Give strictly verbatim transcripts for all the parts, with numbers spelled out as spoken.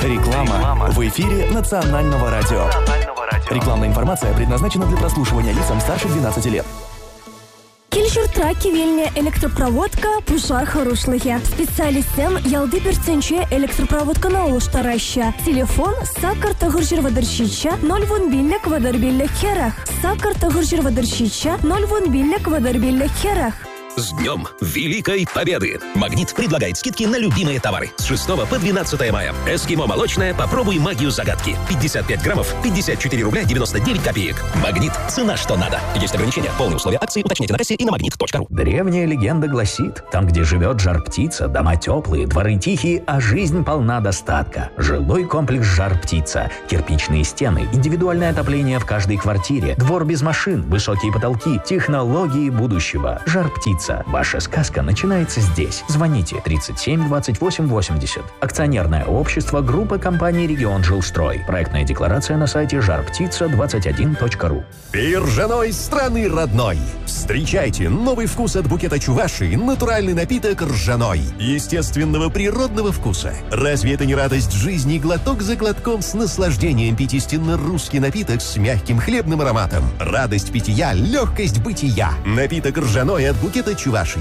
Реклама в эфире Национального радио. Рекламная информация предназначена для прослушивания лицам старше двенадцати лет. Килшуртра кивельня электропроводка пушар хорошлыхе. Специалистем ялды перценче электропроводканы олуштараща. Телефон сакар тагыржыр вадарщича ноль вон биллек вадарбиллек херах. Сакар тагыржыр вадарщича ноль вон биллек вадарбиллек херах. С Днем Великой Победы! «Магнит» предлагает скидки на любимые товары с шестого по двенадцатое мая. Эскимо молочное, попробуй магию загадки. пятьдесят пять граммов, пятьдесят четыре рубля девяносто девять копеек. «Магнит» – цена, что надо. Есть ограничения. Полные условия акции уточните на кассе и на магнит точка ру. Древняя легенда гласит, там, где живет жар-птица, дома теплые, дворы тихие, а жизнь полна достатка. Жилой комплекс «Жар-птица». Кирпичные стены, индивидуальное отопление в каждой квартире, двор без машин, высокие потолки, технологии будущего. «Жар-птица». Ваша сказка начинается здесь. Звоните тридцать семь двадцать восемь восемьдесят. Акционерное общество, группа компаний «Регион Жилстрой». Проектная декларация на сайте жар птица двадцать один точка ру. Ржаной страны родной. Встречайте новый вкус от букета Чувашии, натуральный напиток ржаной. Естественного природного вкуса. Разве это не радость жизни? Глоток за глотком с наслаждением пить истинно русский напиток с мягким хлебным ароматом. Радость питья, легкость бытия. Напиток ржаной от букета Чувашии.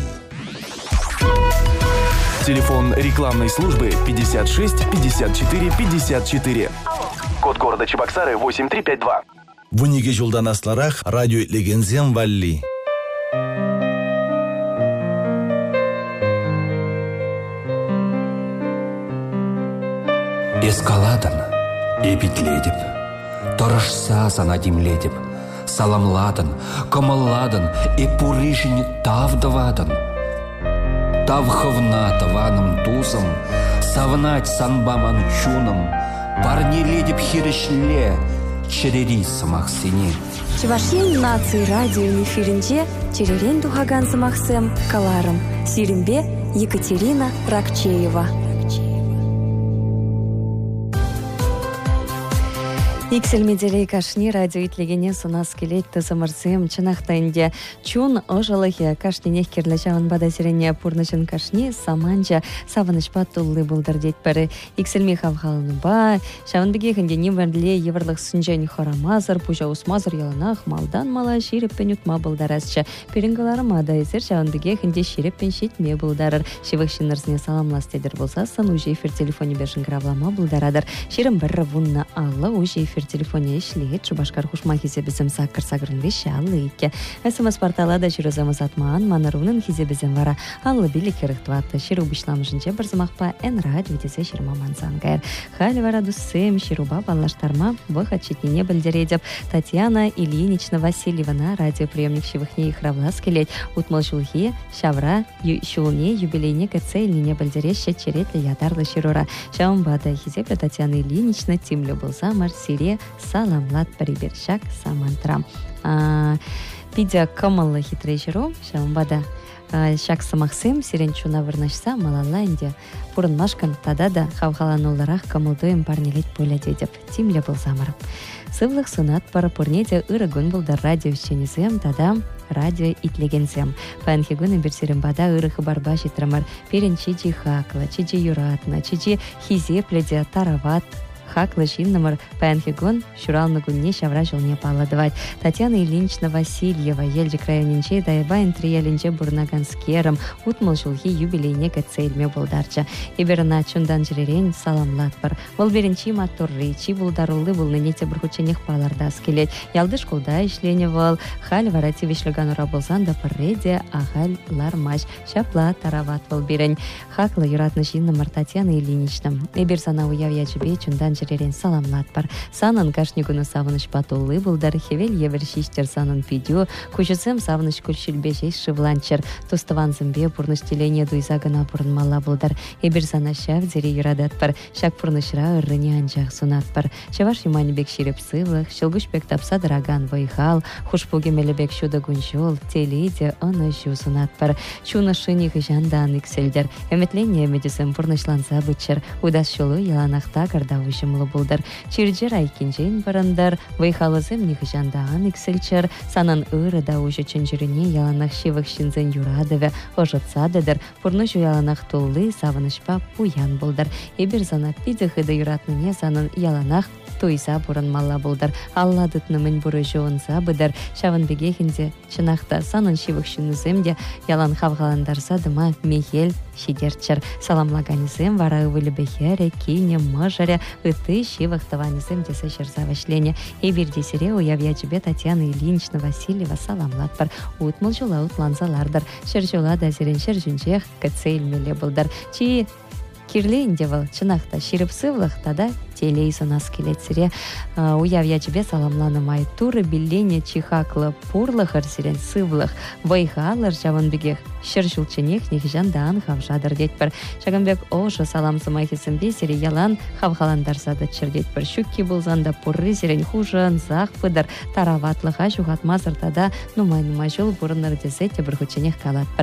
Телефон рекламной службы пятьдесят шесть пятьдесят четыре пятьдесят четыре. Код города Чебоксары восемь три пять два. Вуниге жулдан асларах радио легензем валли. Эскаладан, эпитледеп, торышса санадимледеп, саламладан, комалладан, эпуришини тавдавадан. Тавховна таваном тузом, савнать санбаман чуном, парни ледеп хирешле, черери самахсине. Чевашин нации радио эфиринче черерен тухаган самахсем каларом. Сиримбе Екатерина Ракчеева. Иксель меделей кашни радио итлегене сунас келет тасамарсем чанахтанде чун ожалахе кашнинех кирлачаван бада сирене пурначын кашни саманча саванышпа туллы булдырдет пары иксель михавхалны ба шаванбеге хенде нимверле еврлых сунжен хорамазар пужа усмазар яланах малдан мала ширеппен утма булдарасча перингаларыма да эсер шаванбеге хенде ширеппен шитме булдарыр шивахшиннарсыне саламластедер болса сан уже эфир телефоне бешин гравлама булдарадыр ширим бір вунна алла уже эфир телефоне ишлет, Чубашкар хушма хизебизем саккар сагрын вещи аллыйке. СМС портала да ширузамыз атман, манарунын хизебизем вара аллы били керыхтватты. Ширу бишламышынче барзымақпа эн радио десе ширма мансангайр. Хали вара дуссем шируба баллаштарма выход читнине бельдередеп. Татьяна Ильинична Васильевна, радиоприемник шивыхне их равлас келет. Утмал шулхи, шавра, ю, шулне, юбилейне кэцэ ильнине бельдереща черетле ядарлы ширура. Шаумбада хизебля Татьяна Ильинична тимлю был замар сире саламлат прибершак самантрам. Пидя камалла хитрый жиру, шаумбада шак самахсым сиренчуна вырнашса малаланде пурын машкан тадада хавхалануларах камылдоем парнелет поля дедеп тимля был замарым. Сывлых сынат пара пурнеде ырыгун булда радио вещенезем тада радио итлегензем. Панхигуны берсерем бада ырыхы барба житрамар перен чиджи хакла, чиджи юратна, чиджи хизепледе тарават хакла жиннамар панхигун шуралнагунне шавра жылне палладывать. Татьяна Ильинична Васильева ельджи крайонинче дайбайн трияленче бурнаганскером утмал жылхи юбилейне кацельме булдарча. Иберна чундан жиререн саламлат бар. Вол беренчи моторры, чи булдарулы булнынете бурхученех паларда скелет. Ялды школда ишлене вол. Халь варати вишлеган ура болсан да парреде, а халь лармаш. Шапла тарават вол берень. Хакла юратна жиннамар Татьяна Ильинична. Иберсана уявья чебе чундан жиререн саламлат бар. Санын кашнигуны савыныш патулы булдар хевел евершиштер санын пидю. Кучусем савыныш кульшилбешей шивланчер. Туставан зымбе пурныштелене дуйзагына пурын мала булдар. Иберсана шав зире юрадат бар. Шак пурнышра ырыне анжақ сунат бар. Чаваш юмани бек ширеп сывлых. Шылгуш бек тапса дыраган вайхал. Хушпуге мелебек шуда гунчол. Телиде аны жу сунат бар. Чуна шыних жандан иксельдер. Эметлене медисем пурнышланса бычер. Удас шулу яланахта карда ушым ямлы булдар. Чирджер айкинжен барандар, вайхалызым нихжандаан иксельчер, санан ыры да уже ченжерене яланах шивых шинзен юрадыве, ожытсадыдыр, пурнышу яланах туллы савынышпа пуян булдар. Эбир зана пидых ыды юратныне санан яланах тойса бурын малла булдар. Алладытны мен буры жоонса быдар. Шавын бегехинде чынақта санын шивых шинземде ялан хавгаландарса дыма мехел шидерчер. Саламлаганизем вара ывылы бехере, кине, мажаре, ыты шивых таванизем десе шерзавашлене. Эбир десере уявья тебе Татьяна Ильинична Васильева саламлатпар. Утмыл жула утланзалардар. Шержула да зерен шержунчех кацейл меле булдар. Чи кирлейн девал чынақта ширып сывлых тада телейса нас келетсире. Уявья тебе саламланы май туры биллене чихаклы пурлых арсирен сывлых. Вайхалар жаванбегех шержулченех нехжан даан хавжадар детпар. Шаганбек оша саламсы майхисымбе сире ялан хавхаландарсада чердетпар. Шукки булзанда пурры сирен хужан зах пыдар тараватлыха жугатмазыр тада нумай-нумай жол бурыныр десете бір хученех калатпар.